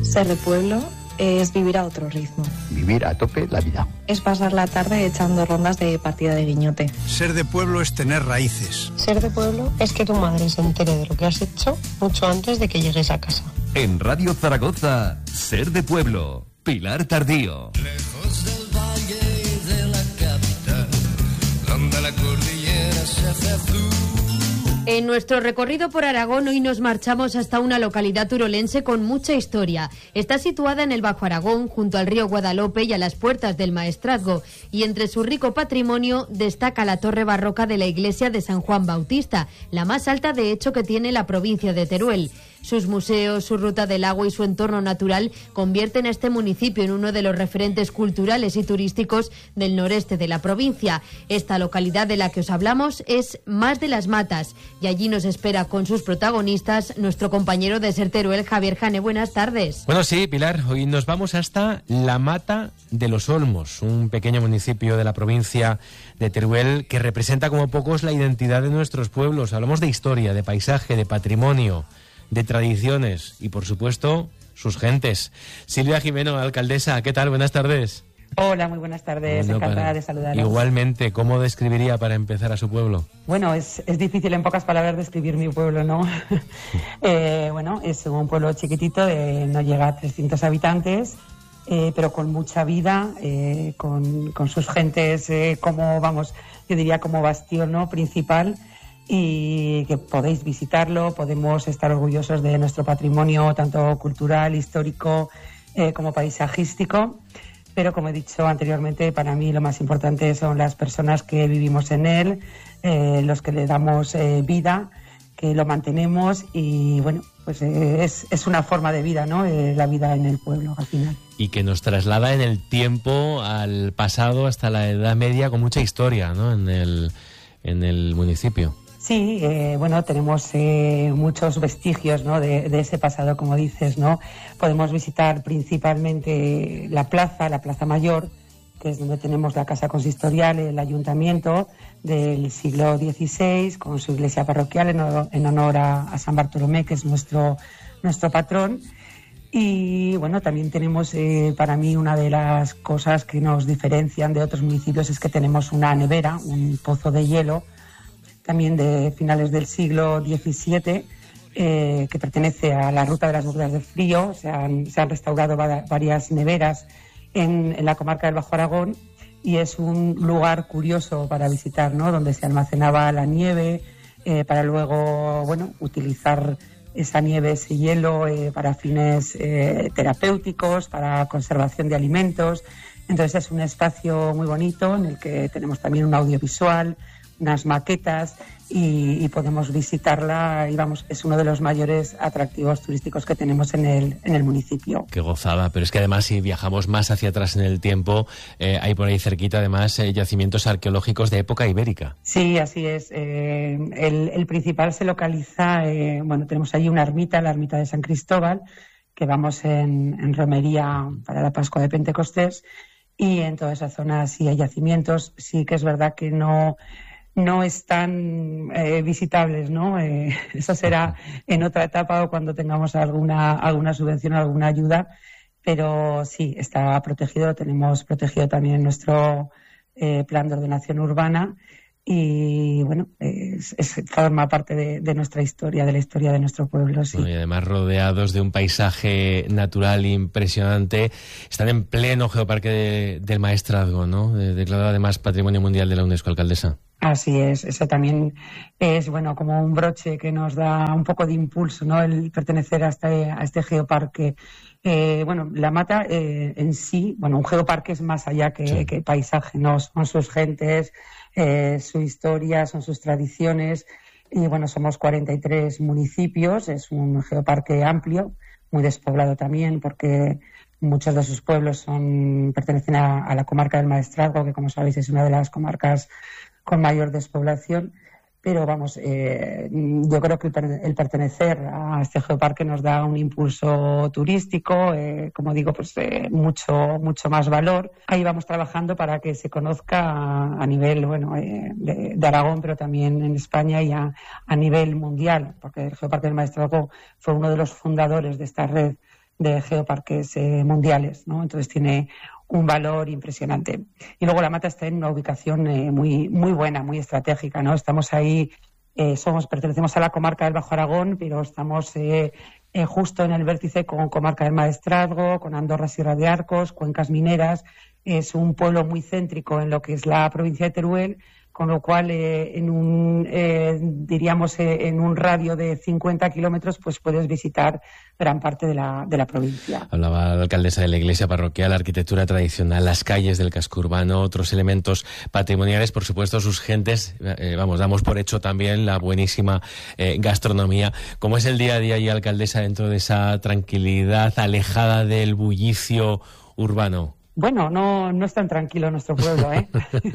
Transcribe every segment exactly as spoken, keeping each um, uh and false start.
Ser de pueblo es vivir a otro ritmo. Vivir a tope la vida. Es pasar la tarde echando rondas de partida de guiñote. Ser de pueblo es tener raíces. Ser de pueblo es que tu madre se entere de lo que has hecho mucho antes de que llegues a casa. En Radio Zaragoza, Ser de pueblo, Pilar Tardío. Lejos del valle y de la capital, donde la cordillera se hace azul. En nuestro recorrido por Aragón hoy nos marchamos hasta una localidad turolense con mucha historia. Está situada en el Bajo Aragón, junto al río Guadalope y a las puertas del Maestrazgo, y entre su rico patrimonio destaca la torre barroca de la iglesia de San Juan Bautista, la más alta de hecho que tiene la provincia de Teruel. Sus museos, su ruta del agua y su entorno natural convierten a este municipio en uno de los referentes culturales y turísticos del noreste de la provincia. Esta localidad de la que os hablamos es Mas de las Matas, y allí nos espera con sus protagonistas nuestro compañero de Ser Teruel, Javier Jane. Buenas tardes. Bueno, sí, Pilar, hoy nos vamos hasta La Mata de los Olmos, un pequeño municipio de la provincia de Teruel que representa como pocos la identidad de nuestros pueblos. Hablamos de historia, de paisaje, de patrimonio, de tradiciones y, por supuesto, sus gentes. Silvia Jimeno, alcaldesa, ¿qué tal? Buenas tardes. Hola, muy buenas tardes, bueno, encantada de saludaros. Igualmente, ¿cómo describiría para empezar a su pueblo? Bueno, es, es difícil en pocas palabras describir mi pueblo, ¿no? eh, bueno, es un pueblo chiquitito, de, no llega a trescientos habitantes, eh, pero con mucha vida, eh, con, con sus gentes eh, como, vamos, yo diría como bastión, ¿no?, principal, y que podéis visitarlo, podemos estar orgullosos de nuestro patrimonio, tanto cultural, histórico, eh, como paisajístico. Pero, como he dicho anteriormente, para mí lo más importante son las personas que vivimos en él, eh, los que le damos eh, vida, que lo mantenemos y, bueno, pues eh, es, es una forma de vida, ¿no?, eh, la vida en el pueblo, al final. Y que nos traslada en el tiempo al pasado, hasta la Edad Media, con mucha historia, ¿no?, en el, en el municipio. Sí, eh, bueno, tenemos eh, muchos vestigios, ¿no?, de, de ese pasado, como dices, ¿no? Podemos visitar principalmente la plaza, la Plaza Mayor, que es donde tenemos la casa consistorial, el ayuntamiento del siglo dieciséis, con su iglesia parroquial en, en honor a, a San Bartolomé, que es nuestro, nuestro patrón. Y bueno, también tenemos, eh, para mí, una de las cosas que nos diferencian de otros municipios es que tenemos una nevera, un pozo de hielo, también de finales del siglo diecisiete, eh, que pertenece a la ruta de las burgas del frío. Se han, se han restaurado va- varias neveras en, en la comarca del Bajo Aragón, y es un lugar curioso para visitar, ¿no?, donde se almacenaba la nieve, eh, para luego, bueno, utilizar esa nieve, ese hielo, eh, para fines eh, terapéuticos, para conservación de alimentos. Entonces es un espacio muy bonito en el que tenemos también un audiovisual, unas maquetas, y, y podemos visitarla, y vamos, es uno de los mayores atractivos turísticos que tenemos en el, en el municipio. Qué gozada, pero es que además, si viajamos más hacia atrás en el tiempo, eh, hay por ahí cerquita además eh, yacimientos arqueológicos de época ibérica. Sí, así es. Eh, el, el principal se localiza, eh, bueno, tenemos ahí una ermita, la ermita de San Cristóbal, que vamos en, en romería para la Pascua de Pentecostés, y en toda esa zona sí hay yacimientos. Sí que es verdad que no... no están eh, visitables, ¿no? Eh, eso será en otra etapa o cuando tengamos alguna alguna subvención o alguna ayuda, pero sí, está protegido. Tenemos protegido también nuestro eh, plan de ordenación urbana, y bueno, es, es, forma parte de, de nuestra historia, de la historia de nuestro pueblo, sí. Bueno, y además rodeados de un paisaje natural impresionante. Están en pleno geoparque de, del Maestrazgo, ¿no?, de, declarado además Patrimonio Mundial de la UNESCO, alcaldesa. Así es, eso también es, bueno, como un broche que nos da un poco de impulso, ¿no?, el pertenecer a este, a este geoparque. Eh, bueno, La Mata eh, en sí, bueno, un geoparque es más allá que, sí. que paisaje, ¿no? Son sus gentes, eh, su historia, son sus tradiciones, y bueno, somos cuarenta y tres municipios, es un geoparque amplio, muy despoblado también, porque muchos de sus pueblos son pertenecen a, a la comarca del Maestrazgo, que, como sabéis, es una de las comarcas con mayor despoblación. Pero vamos, eh, yo creo que el, el pertenecer a este geoparque nos da un impulso turístico, eh, como digo, pues eh, mucho mucho más valor. Ahí vamos trabajando para que se conozca a, a nivel, bueno, eh, de, de Aragón, pero también en España, y a, a nivel mundial, porque el Geoparque del Maestrazgo fue uno de los fundadores de esta red de geoparques eh, mundiales, ¿no? Entonces tiene un valor impresionante. Y luego la Mata está en una ubicación eh, muy muy buena, muy estratégica, ¿no? Estamos ahí, eh, somos pertenecemos a la comarca del Bajo Aragón, pero estamos eh, eh, justo en el vértice con comarca del Maestrazgo, con Andorra, Sierra de Arcos, cuencas mineras. Es un pueblo muy céntrico en lo que es la provincia de Teruel, con lo cual eh, en un eh, diríamos eh, en un radio de cincuenta kilómetros pues puedes visitar gran parte de la, de la provincia. Hablaba la alcaldesa de la iglesia parroquial, arquitectura tradicional, las calles del casco urbano, otros elementos patrimoniales, por supuesto sus gentes, eh, vamos, damos por hecho también la buenísima eh, gastronomía. ¿Cómo es el día a día y alcaldesa dentro de esa tranquilidad alejada del bullicio urbano? Bueno, no, no es tan tranquilo nuestro pueblo, ¿eh?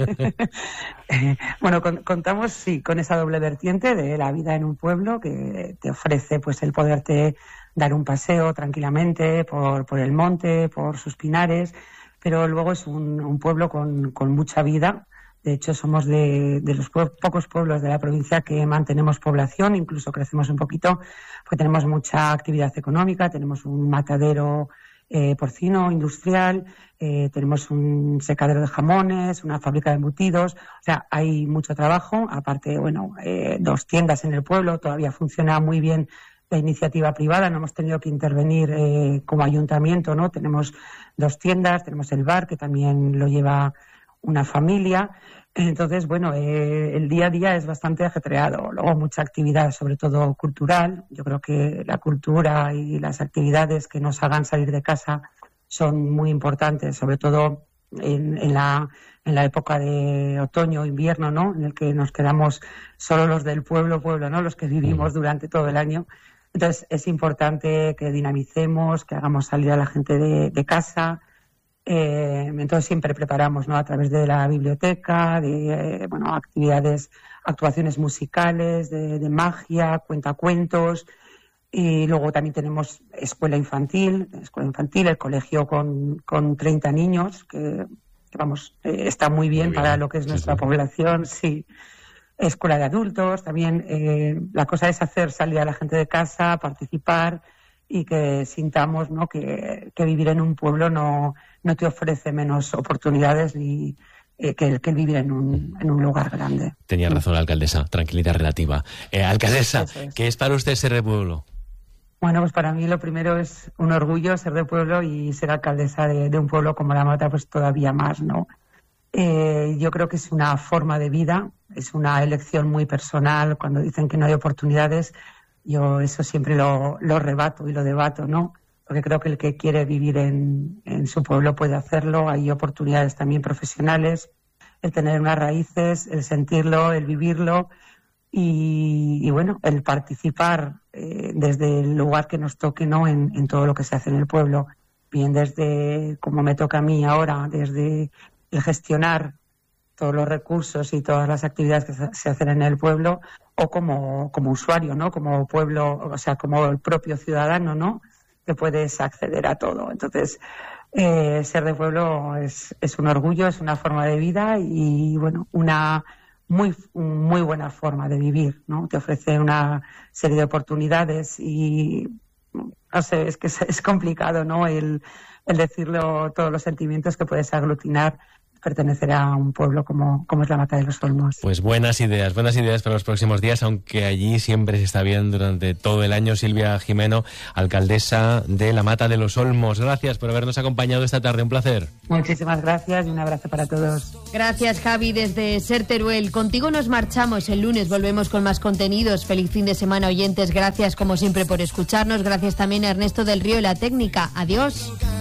Bueno, con, contamos, sí, con esa doble vertiente de la vida en un pueblo que te ofrece, pues, el poderte dar un paseo tranquilamente por, por el monte, por sus pinares, pero luego es un, un pueblo con, con mucha vida. De hecho, somos de, de los po- pocos pueblos de la provincia que mantenemos población, incluso crecemos un poquito, porque tenemos mucha actividad económica, tenemos un matadero Eh, porcino industrial, eh, tenemos un secadero de jamones, una fábrica de embutidos, o sea, hay mucho trabajo, aparte, bueno, eh, dos tiendas en el pueblo, todavía funciona muy bien la iniciativa privada, no hemos tenido que intervenir eh, como ayuntamiento, ¿no? Tenemos dos tiendas, tenemos el bar, que también lo lleva una familia. Entonces, bueno, eh, el día a día es bastante ajetreado. Luego mucha actividad, sobre todo cultural. Yo creo que la cultura y las actividades que nos hagan salir de casa son muy importantes, sobre todo en, en la en la época de otoño, invierno, ¿no? En el que nos quedamos solo los del pueblo, pueblo, ¿no? Los que vivimos durante todo el año. Entonces, es importante que dinamicemos, que hagamos salir a la gente de, de casa. Eh, entonces siempre preparamos, ¿no? A través de la biblioteca, de eh, bueno, actividades, actuaciones musicales, de, de magia, cuentacuentos, y luego también tenemos escuela infantil, escuela infantil, el colegio con, con treinta niños, que, que vamos, eh, está muy bien, muy bien para lo que es nuestra sí, sí. población, sí. Escuela de adultos, también eh, la cosa es hacer salir a la gente de casa, participar, y que sintamos, ¿no? que, que vivir en un pueblo no, no te ofrece menos oportunidades ni eh, que, el, que el vivir en un, en un lugar grande. Tenía razón la alcaldesa, tranquilidad relativa. Eh, alcaldesa, es. ¿Qué es para usted ser de pueblo? Bueno, pues para mí lo primero es un orgullo ser de pueblo, y ser alcaldesa de, de un pueblo como La Mata pues todavía más, ¿no? Eh, yo creo que es una forma de vida, es una elección muy personal. Cuando dicen que no hay oportunidades, yo eso siempre lo, lo rebato y lo debato, ¿no? Porque creo que el que quiere vivir en, en su pueblo puede hacerlo. Hay oportunidades también profesionales, el tener unas raíces, el sentirlo, el vivirlo y, y bueno, el participar eh, desde el lugar que nos toque, ¿no? En, en todo lo que se hace en el pueblo. Bien desde, como me toca a mí ahora, desde el gestionar todos los recursos y todas las actividades que se hacen en el pueblo, o como, como usuario, ¿no? Como pueblo, o sea, como el propio ciudadano, ¿no? Que puedes acceder a todo. Entonces, eh, ser de pueblo es, es un orgullo, es una forma de vida y, bueno, una muy, muy buena forma de vivir, ¿no? Te ofrece una serie de oportunidades y, no sé, es que es, es complicado, ¿no? El, el decirlo, todos los sentimientos que puedes aglutinar pertenecer a un pueblo como, como es la Mata de los Olmos. Pues buenas ideas, buenas ideas para los próximos días, aunque allí siempre se está bien durante todo el año. Silvia Jimeno, alcaldesa de la Mata de los Olmos. Gracias por habernos acompañado esta tarde, un placer. Muchísimas gracias y un abrazo para todos. Gracias, Javi, desde Ser Teruel. Contigo nos marchamos, el lunes volvemos con más contenidos. Feliz fin de semana, oyentes. Gracias como siempre por escucharnos. Gracias también a Ernesto del Río y la técnica. Adiós.